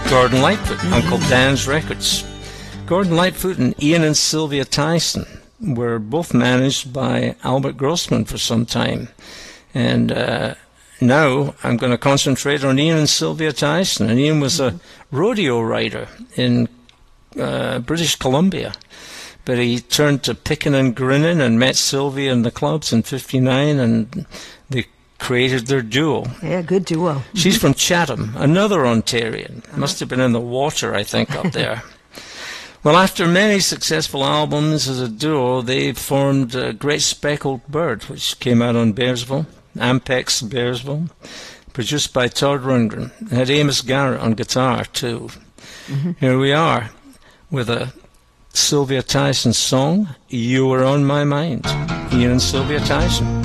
Gordon Lightfoot, Uncle Dan's Records. Gordon Lightfoot and Ian and Sylvia Tyson were both managed by Albert Grossman for some time. And now I'm going to concentrate on Ian and Sylvia Tyson. And Ian was a rodeo rider in British Columbia. But he turned to picking and grinning and met Sylvia in the clubs in '59, and they created their duo. Yeah, good duo. She's from Chatham, another Ontarian. Must have been in the water, I think, up there. Well, after many successful albums as a duo, they formed Great Speckled Bird, which came out on Bearsville, Ampex Bearsville, produced by Todd Rundgren. It had Amos Garrett on guitar, too. Here we are with a Sylvia Tyson song, You Were On My Mind. Ian and Sylvia Tyson.